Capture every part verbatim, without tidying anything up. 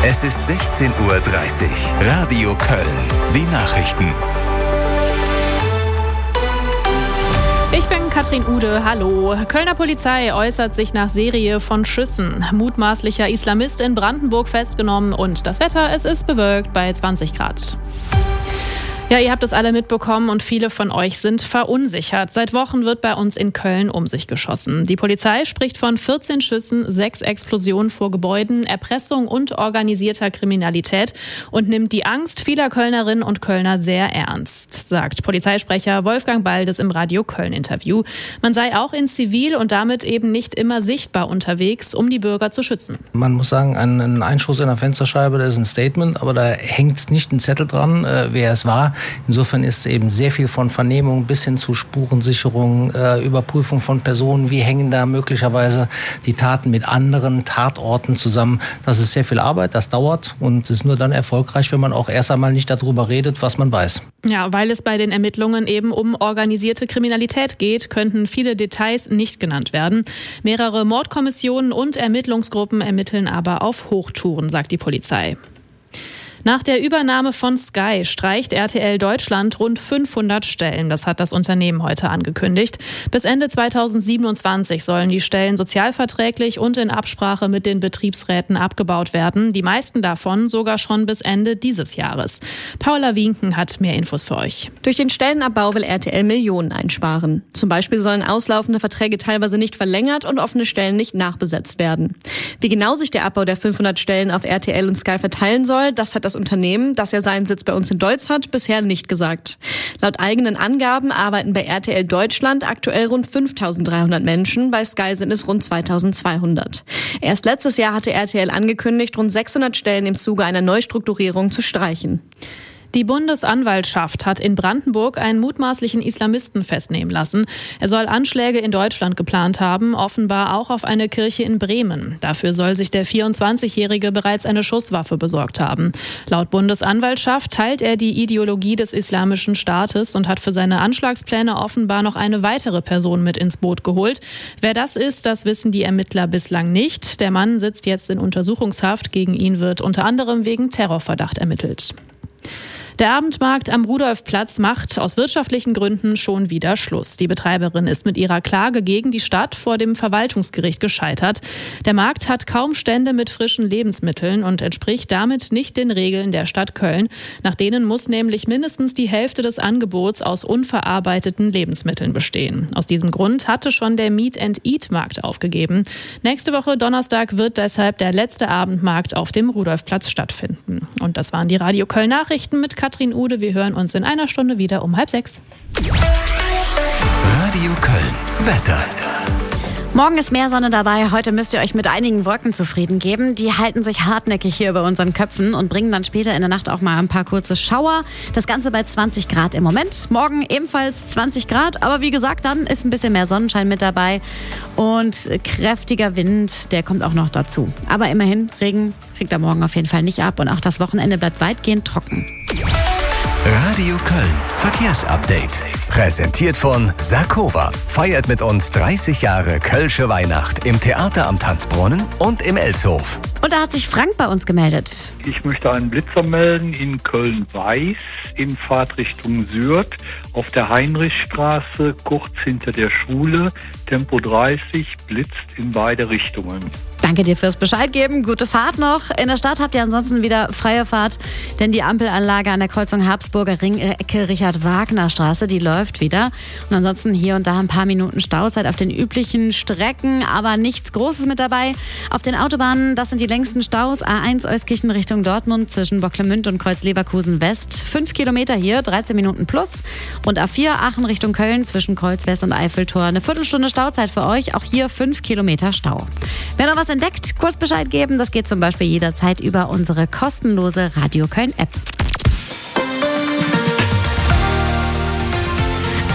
Es ist sechzehn Uhr dreißig. Radio Köln. Die Nachrichten. Ich bin Katrin Ude, hallo. Kölner Polizei äußert sich nach Serie von Schüssen. Mutmaßlicher Islamist in Brandenburg festgenommen und das Wetter, es ist bewölkt bei zwanzig Grad. Ja, ihr habt es alle mitbekommen und viele von euch sind verunsichert. Seit Wochen wird bei uns in Köln um sich geschossen. Die Polizei spricht von vierzehn Schüssen, sechs Explosionen vor Gebäuden, Erpressung und organisierter Kriminalität und nimmt die Angst vieler Kölnerinnen und Kölner sehr ernst, sagt Polizeisprecher Wolfgang Baldes im Radio Köln-Interview. Man sei auch in Zivil und damit eben nicht immer sichtbar unterwegs, um die Bürger zu schützen. Man muss sagen, ein Einschuss in der Fensterscheibe, das ist ein Statement, aber da hängt nicht ein Zettel dran, äh, wer es war. Insofern ist eben sehr viel von Vernehmung bis hin zu Spurensicherung, äh, Überprüfung von Personen, wie hängen da möglicherweise die Taten mit anderen Tatorten zusammen. Das ist sehr viel Arbeit, das dauert und ist nur dann erfolgreich, wenn man auch erst einmal nicht darüber redet, was man weiß. Ja, weil es bei den Ermittlungen eben um organisierte Kriminalität geht, könnten viele Details nicht genannt werden. Mehrere Mordkommissionen und Ermittlungsgruppen ermitteln aber auf Hochtouren, sagt die Polizei. Nach der Übernahme von Sky streicht R T L Deutschland rund fünfhundert Stellen. Das hat das Unternehmen heute angekündigt. Bis Ende zweitausendsiebenundzwanzig sollen die Stellen sozialverträglich und in Absprache mit den Betriebsräten abgebaut werden. Die meisten davon sogar schon bis Ende dieses Jahres. Paula Wienken hat mehr Infos für euch. Durch den Stellenabbau will R T L Millionen einsparen. Zum Beispiel sollen auslaufende Verträge teilweise nicht verlängert und offene Stellen nicht nachbesetzt werden. Wie genau sich der Abbau der fünfhundert Stellen auf R T L und Sky verteilen soll, das hat das Unternehmen, das ja seinen Sitz bei uns in Deutz hat, bisher nicht gesagt. Laut eigenen Angaben arbeiten bei R T L Deutschland aktuell rund fünftausenddreihundert Menschen, bei Sky sind es rund zweitausendzweihundert. Erst letztes Jahr hatte R T L angekündigt, rund sechshundert Stellen im Zuge einer Neustrukturierung zu streichen. Die Bundesanwaltschaft hat in Brandenburg einen mutmaßlichen Islamisten festnehmen lassen. Er soll Anschläge in Deutschland geplant haben, offenbar auch auf eine Kirche in Bremen. Dafür soll sich der vierundzwanzigjährige bereits eine Schusswaffe besorgt haben. Laut Bundesanwaltschaft teilt er die Ideologie des Islamischen Staates und hat für seine Anschlagspläne offenbar noch eine weitere Person mit ins Boot geholt. Wer das ist, das wissen die Ermittler bislang nicht. Der Mann sitzt jetzt in Untersuchungshaft. Gegen ihn wird unter anderem wegen Terrorverdacht ermittelt. Der Abendmarkt am Rudolfplatz macht aus wirtschaftlichen Gründen schon wieder Schluss. Die Betreiberin ist mit ihrer Klage gegen die Stadt vor dem Verwaltungsgericht gescheitert. Der Markt hat kaum Stände mit frischen Lebensmitteln und entspricht damit nicht den Regeln der Stadt Köln. Nach denen muss nämlich mindestens die Hälfte des Angebots aus unverarbeiteten Lebensmitteln bestehen. Aus diesem Grund hatte schon der Meet-and-Eat-Markt aufgegeben. Nächste Woche Donnerstag wird deshalb der letzte Abendmarkt auf dem Rudolfplatz stattfinden. Und das waren die Radio Köln Nachrichten mit Katrin Ude. Wir hören uns in einer Stunde wieder um halb sechs. Radio Köln. Wetter. Morgen ist mehr Sonne dabei. Heute müsst ihr euch mit einigen Wolken zufrieden geben. Die halten sich hartnäckig hier über unseren Köpfen und bringen dann später in der Nacht auch mal ein paar kurze Schauer. Das Ganze bei zwanzig Grad im Moment. Morgen ebenfalls zwanzig Grad. Aber wie gesagt, dann ist ein bisschen mehr Sonnenschein mit dabei. Und kräftiger Wind, der kommt auch noch dazu. Aber immerhin, Regen kriegt er morgen auf jeden Fall nicht ab. Und auch das Wochenende bleibt weitgehend trocken. Radio Köln. Verkehrsupdate. Präsentiert von Sarkova. Feiert mit uns dreißig Jahre Kölsche Weihnacht im Theater am Tanzbrunnen und im Elshof. Und da hat sich Frank bei uns gemeldet. Ich möchte einen Blitzer melden in Köln-Weiß in Fahrtrichtung Sürth auf der Heinrichstraße kurz hinter der Schule. Tempo dreißig, blitzt in beide Richtungen. Danke dir fürs Bescheid geben. Gute Fahrt noch. In der Stadt habt ihr ansonsten wieder freie Fahrt, denn die Ampelanlage an der Kreuzung Habsburger Ring, Ecke Richard-Wagner-Straße, die läuft wieder. Und ansonsten hier und da ein paar Minuten Stauzeit auf den üblichen Strecken, aber nichts Großes mit dabei. Auf den Autobahnen, das sind die längsten Staus. A eins Euskirchen Richtung Dortmund zwischen Bocklemünd und Kreuz-Leverkusen West. Fünf Kilometer hier, dreizehn Minuten plus. Und A vier Aachen Richtung Köln zwischen Kreuz West und Eiffeltor. Eine Viertelstunde Stauzeit für euch. Auch hier fünf Kilometer Stau. Wer noch was entdeckt, kurz Bescheid geben. Das geht zum Beispiel jederzeit über unsere kostenlose Radio Köln App.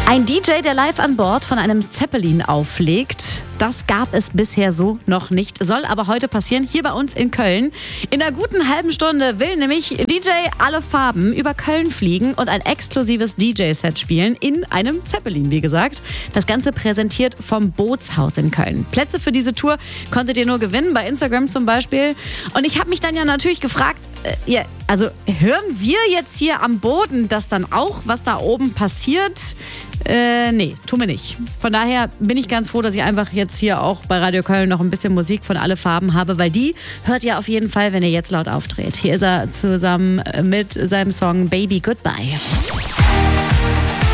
Ein D J, der live an Bord von einem Zeppelin auflegt, das gab es bisher so noch nicht. Soll aber heute passieren, hier bei uns in Köln. In einer guten halben Stunde will nämlich D J Alle Farben über Köln fliegen und ein exklusives D J-Set spielen in einem Zeppelin, wie gesagt. Das Ganze präsentiert vom Bootshaus in Köln. Plätze für diese Tour konntet ihr nur gewinnen, bei Instagram zum Beispiel. Und ich habe mich dann ja natürlich gefragt, äh, ja, also hören wir jetzt hier am Boden das dann auch, was da oben passiert? Äh, nee, tun wir nicht. Von daher bin ich ganz froh, dass ich einfach jetzt hier auch bei Radio Köln noch ein bisschen Musik von Alle Farben habe, weil die hört ihr auf jeden Fall, wenn ihr jetzt laut aufdreht. Hier ist er zusammen mit seinem Song Baby Goodbye.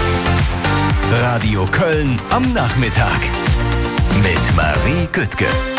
Radio Köln am Nachmittag mit Marie Güttke.